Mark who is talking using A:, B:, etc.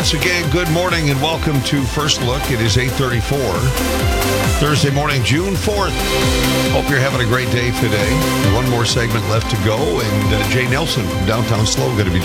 A: once again, good morning and welcome to First Look. It is 8:34, Thursday morning, June 4th. Hope you're having a great day today. One more segment left to go, and Jay Nelson from Downtown Slow going to be